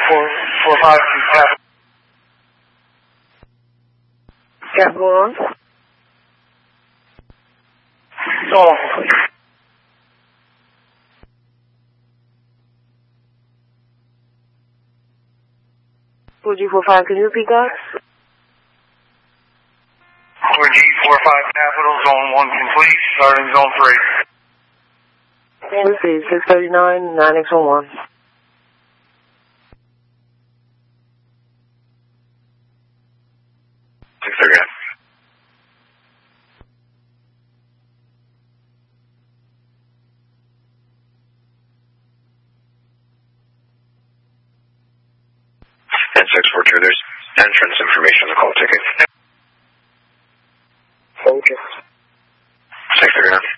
452 Capital on. All complete. 4G45, can you repeat that? 4G45 Capital, Zone 1 complete, starting Zone 3. Receive 639, 9X11. And 642, there's entrance information on the call ticket. Thank you. 639.